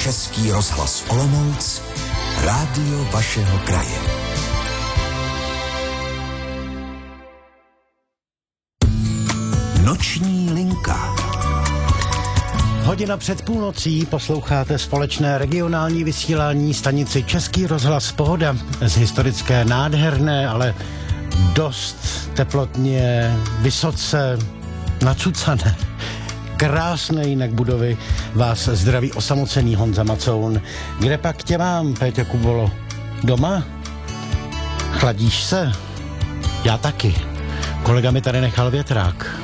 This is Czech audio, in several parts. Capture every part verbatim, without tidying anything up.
Český rozhlas Olomouc, rádio vašeho kraje. Noční linka. Hodina před půlnocí posloucháte společné regionální vysílání stanici Český rozhlas Pohoda z historické nádherné, ale dost teplotně, vysoce nacucané, krásné jinak budovy vás zdraví osamocený Honza Macoun. Kde pak tě mám, Péťo Kubolo? Doma? Chladíš se? Já taky. Kolega mi tady nechal větrák.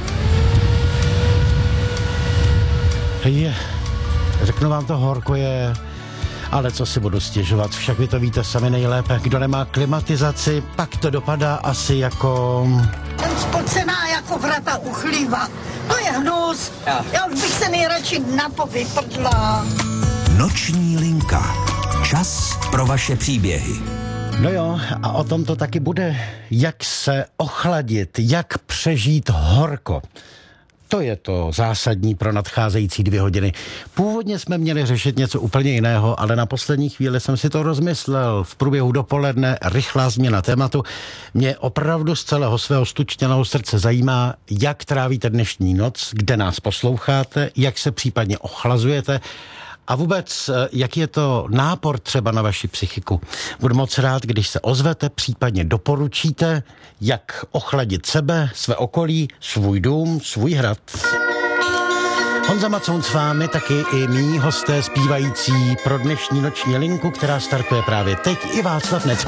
Je, řeknu vám, to horko je, ale co si budu stěžovat, však vy to víte sami nejlépe. Kdo nemá klimatizaci, pak to dopadá asi jako... Jsem spocená jako vrata u chlíva. To je hnus. Já, Já už bych se nejradši na to vyprdla. Noční linka. Čas pro vaše příběhy. No jo, a o tom to taky bude. Jak se ochladit, jak přežít horko. To je to zásadní pro nadcházející dvě hodiny. Původně jsme měli řešit něco úplně jiného, ale na poslední chvíli jsem si to rozmyslel. V průběhu dopoledne rychlá změna tématu. Mě opravdu z celého svého stučněného srdce zajímá, jak trávíte dnešní noc, kde nás posloucháte, jak se případně ochlazujete a vůbec, jaký je to nápor třeba na vaši psychiku. Budu moc rád, když se ozvete, případně doporučíte, jak ochladit sebe, své okolí, svůj dům, svůj hrad. Honza Macoun s vámi, taky i mí hosté zpívající pro dnešní noční linku, která startuje právě teď, i Václav Nec.